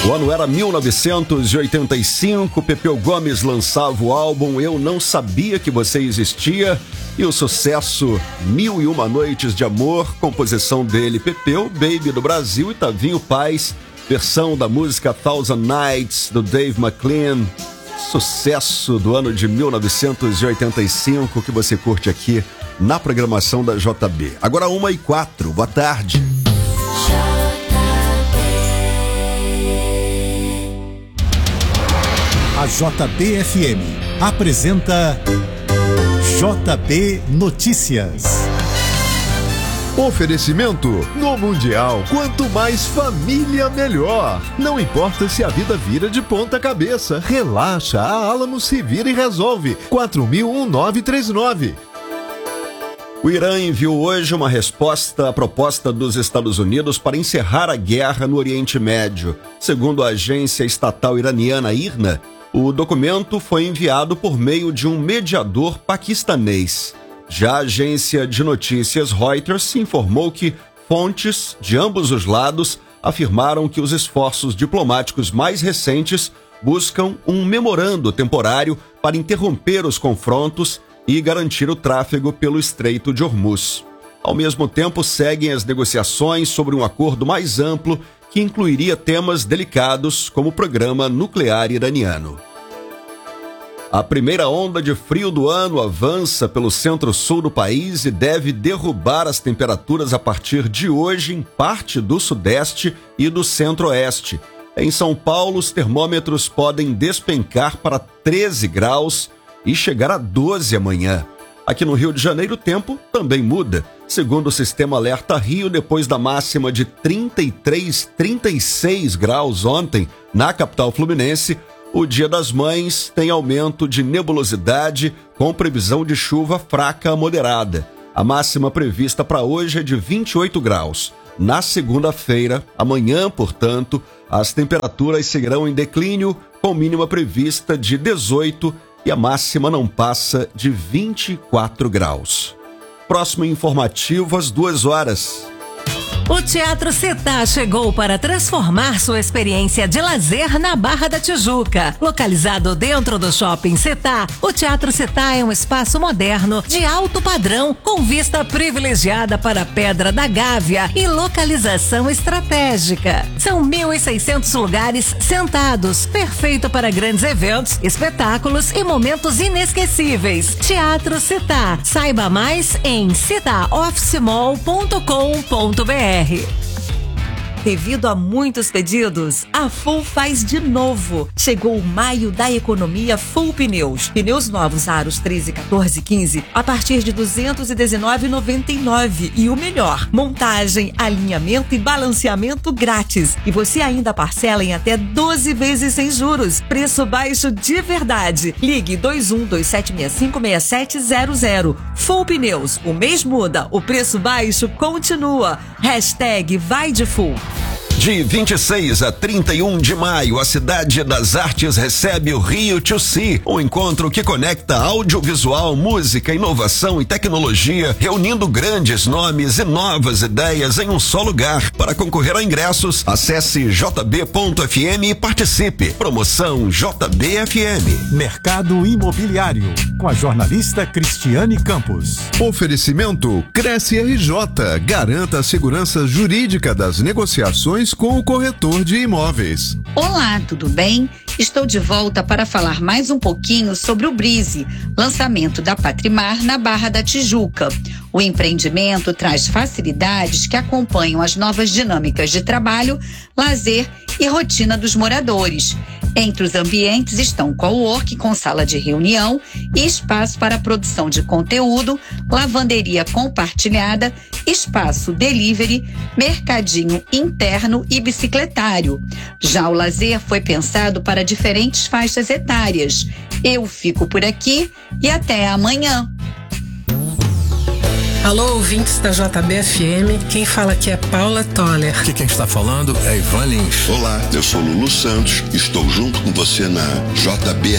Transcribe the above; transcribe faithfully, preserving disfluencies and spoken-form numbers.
O ano era mil novecentos e oitenta e cinco, Pepeu Gomes lançava o álbum Eu Não Sabia Que Você Existia e o sucesso Mil e Uma Noites de Amor, composição dele, Pepeu, Baby do Brasil e Tavinho Paz, versão da música Thousand Nights do Dave McLean, sucesso do ano de mil novecentos e oitenta e cinco que você curte aqui na programação da J B. Agora uma e quatro, boa tarde. A J B F M apresenta J B Notícias. Oferecimento no Mundial, quanto mais família melhor. Não importa se a vida vira de ponta cabeça, relaxa, a Alamo se vira e resolve. quatro mil nove três nove. O Irã enviou hoje uma resposta à proposta dos Estados Unidos para encerrar a guerra no Oriente Médio. Segundo a agência estatal iraniana I R N A, o documento foi enviado por meio de um mediador paquistanês. Já a agência de notícias Reuters informou que fontes de ambos os lados afirmaram que os esforços diplomáticos mais recentes buscam um memorando temporário para interromper os confrontos e garantir o tráfego pelo Estreito de Hormuz. Ao mesmo tempo, seguem as negociações sobre um acordo mais amplo que incluiria temas delicados como o programa nuclear iraniano. A primeira onda de frio do ano avança pelo centro-sul do país e deve derrubar as temperaturas a partir de hoje em parte do sudeste e do centro-oeste. Em São Paulo, os termômetros podem despencar para treze graus e chegar a doze amanhã. Aqui no Rio de Janeiro, o tempo também muda. Segundo o Sistema Alerta Rio, depois da máxima de trinta e três, trinta e seis graus ontem, na capital fluminense, o Dia das Mães tem aumento de nebulosidade com previsão de chuva fraca a moderada. A máxima prevista para hoje é de vinte e oito graus. Na segunda-feira, amanhã, portanto, as temperaturas seguirão em declínio, com mínima prevista de dezoito e a máxima não passa de vinte e quatro graus. Próximo informativo às duas horas. O Teatro Setá chegou para transformar sua experiência de lazer na Barra da Tijuca. Localizado dentro do Shopping Setá, o Teatro Setá é um espaço moderno de alto padrão, com vista privilegiada para a Pedra da Gávea e localização estratégica. São mil e seiscentos lugares sentados, perfeito para grandes eventos, espetáculos e momentos inesquecíveis. Teatro Setá. Saiba mais em seta office mall ponto com ponto br. Devido a muitos pedidos, a Full faz de novo. Chegou o maio da economia Full Pneus. Pneus novos aros treze, quatorze, quinze a partir de duzentos e dezenove reais e noventa e nove centavos. E o melhor, montagem, alinhamento e balanceamento grátis. E você ainda parcela em até doze vezes sem juros. Preço baixo de verdade. Ligue dois um dois sete seis cinco seis sete zero zero. Full Pneus. O mês muda, o preço baixo continua. Hashtag vai de Full. De vinte e seis a trinta e um de maio, a Cidade das Artes recebe o Rio to See, um encontro que conecta audiovisual, música, inovação e tecnologia, reunindo grandes nomes e novas ideias em um só lugar. Para concorrer a ingressos, acesse j b ponto f m e participe. Promoção J B F M. Mercado Imobiliário, com a jornalista Cristiane Campos. Oferecimento Cresce R J. Garanta a segurança jurídica das negociações com o corretor de imóveis. Olá, tudo bem? Estou de volta para falar mais um pouquinho sobre o Breeze, lançamento da Patrimar na Barra da Tijuca. O empreendimento traz facilidades que acompanham as novas dinâmicas de trabalho, lazer e rotina dos moradores. Entre os ambientes estão cowork com sala de reunião e espaço para produção de conteúdo, lavanderia compartilhada, espaço delivery, mercadinho interno e bicicletário. Já o lazer foi pensado para diferentes faixas etárias. Eu fico por aqui e até amanhã. Alô, ouvintes da J B F M, quem fala aqui é Paula Toller. Aqui quem está falando é Ivan Lins. Olá, eu sou Lulu Santos, estou junto com você na J B